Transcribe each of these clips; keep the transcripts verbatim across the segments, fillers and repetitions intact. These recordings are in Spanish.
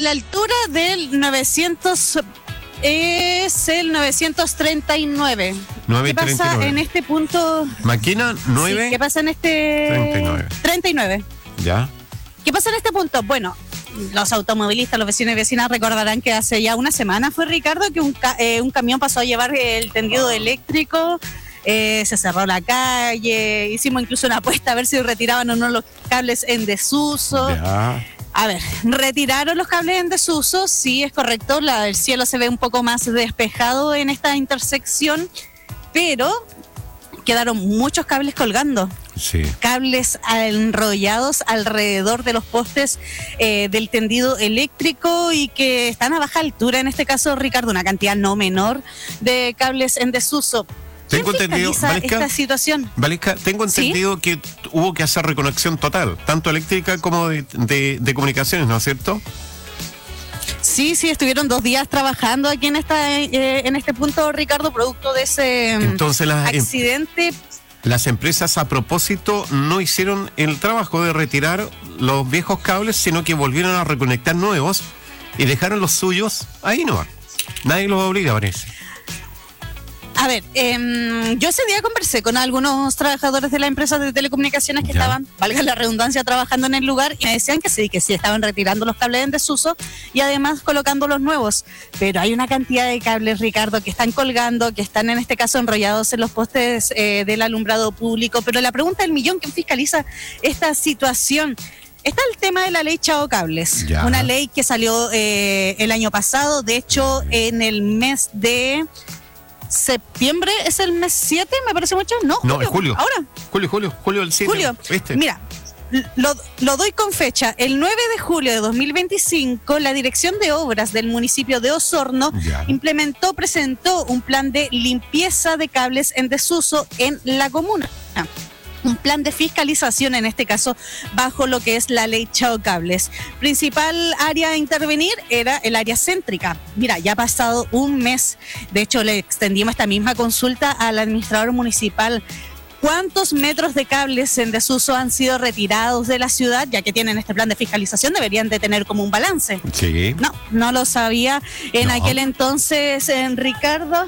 la altura del novecientos, es el novecientos treinta y nueve. ¿Qué pasa en este punto? Máquina nueve. Sí, ¿qué pasa en este? treinta y nueve. treinta y nueve. Ya. ¿Qué pasa en este punto? Bueno, los automovilistas, los vecinos y vecinas recordarán que hace ya una semana fue, Ricardo, que un, ca- eh, un camión pasó a llevar el tendido eléctrico, eh, se cerró la calle, hicimos incluso una apuesta a ver si retiraban o no los cables en desuso. Ya. A ver, retiraron los cables en desuso, sí, es correcto, la, el cielo se ve un poco más despejado en esta intersección, pero quedaron muchos cables colgando. Sí. Cables enrollados alrededor de los postes eh, del tendido eléctrico y que están a baja altura, en este caso, Ricardo, una cantidad no menor de cables en desuso. Tengo entendido, Valesca, esta situación? Valesca, tengo entendido ¿Sí? que hubo que hacer reconexión total, tanto eléctrica como de, de, de comunicaciones, ¿no es cierto? Sí, sí, estuvieron dos días trabajando aquí en esta eh, en este punto, Ricardo, producto de ese Entonces, las, accidente. Las empresas, a propósito, no hicieron el trabajo de retirar los viejos cables, sino que volvieron a reconectar nuevos y dejaron los suyos ahí nomás. Nadie los obliga, parece. A ver, eh, yo ese día conversé con algunos trabajadores de la empresa de telecomunicaciones que ya. estaban, valga la redundancia, trabajando en el lugar y me decían que sí, que sí estaban retirando los cables en desuso y además colocando los nuevos. Pero hay una cantidad de cables, Ricardo, que están colgando, que están en este caso enrollados en los postes eh, del alumbrado público. Pero la pregunta del millón, ¿quién fiscaliza esta situación? Está el tema de la ley Chao Cables, ya. una ley que salió eh, el año pasado, de hecho en el mes de septiembre, ¿es el mes siete? ¿Me parece mucho? No, no julio, es julio. Ahora. Julio, julio, julio del siete. Julio, este. Mira, lo, lo doy con fecha. El nueve de julio de dos mil veinticinco, la Dirección de Obras del municipio de Osorno ya. implementó, presentó un plan de limpieza de cables en desuso en la comuna. Un plan de fiscalización, en este caso, bajo lo que es la ley Chao Cables. Principal área a intervenir era el área céntrica. Mira, ya ha pasado un mes. De hecho, le extendimos esta misma consulta al administrador municipal. ¿Cuántos metros de cables en desuso han sido retirados de la ciudad? Ya que tienen este plan de fiscalización, deberían de tener como un balance. Sí. No, no lo sabía en no. aquel entonces, en Ricardo.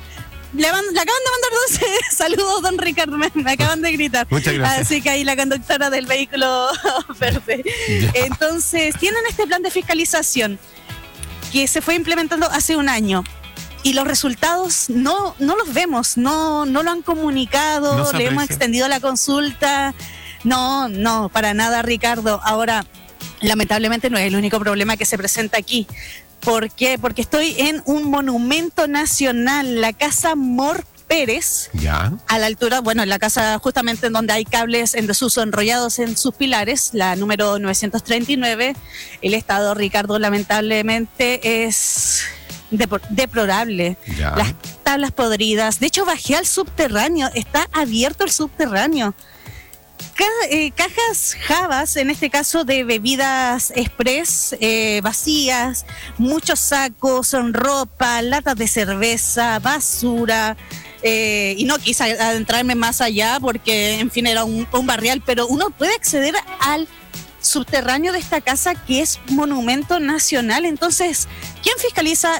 Le, van, le acaban de mandar dos saludos, don Ricardo, me, me acaban de gritar. Muchas gracias. Así que ahí la conductora del vehículo verde. Ya. Entonces, tienen este plan de fiscalización que se fue implementando hace un año. Y los resultados no, no los vemos, no, no lo han comunicado, no le hemos extendido la consulta. No, no, para nada, Ricardo. Ahora, lamentablemente no es el único problema que se presenta aquí. ¿Por qué? Porque estoy en un monumento nacional, la Casa Mor Pérez, ya. a la altura, bueno, en la casa justamente en donde hay cables en desuso enrollados en sus pilares, la número novecientos treinta y nueve. El estado, Ricardo, lamentablemente es deplorable. Ya. Las tablas podridas. De hecho, bajé al subterráneo, está abierto el subterráneo. Ca- eh, cajas Javas, en este caso de bebidas express, eh, vacías, muchos sacos, ropa, latas de cerveza, basura. Eh, y no quise adentrarme más allá porque, en fin, era un, un barrial, pero uno puede acceder al subterráneo de esta casa que es monumento nacional. Entonces, ¿quién fiscaliza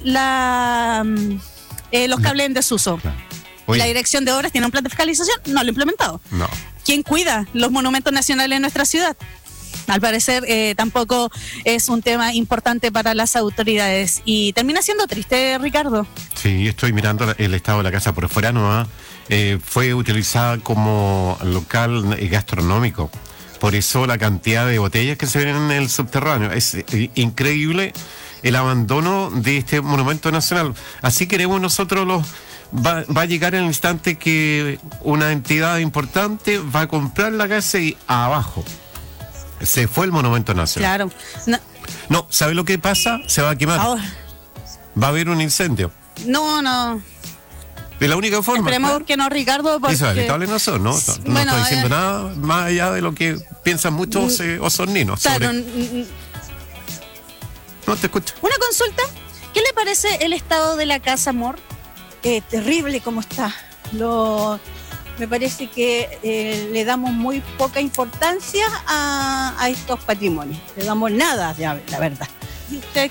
la, eh, los cables en desuso? Oye. La Dirección de Obras tiene un plan de fiscalización, no lo ha implementado. No. ¿Quién cuida los monumentos nacionales en nuestra ciudad? Al parecer eh, tampoco es un tema importante para las autoridades. Y termina siendo triste, Ricardo. Sí, estoy mirando el estado de la casa por fuera, ¿no? Eh, fue utilizada como local gastronómico. Por eso la cantidad de botellas que se ven en el subterráneo. Es eh, increíble el abandono de este monumento nacional. Así queremos nosotros los... Va, va a llegar el instante que una entidad importante va a comprar la casa y abajo se fue el monumento nacional. Claro. No, no ¿sabe lo que pasa? Se va a quemar. Ahora. Va a haber un incendio. No, no. De la única forma. Esperemos ¿claro? que no, Ricardo. Porque... Eso, estables no son, ¿no? No, bueno, estoy diciendo eh... nada más allá de lo que piensan muchos eh, osorninos. Claro. Sobre... No te escucho. Una consulta. ¿Qué le parece el estado de la Casa Mor? Eh, terrible como está. Lo, me parece que eh, le damos muy poca importancia a, a estos patrimonios. Le damos nada, ya, la verdad. ¿Usted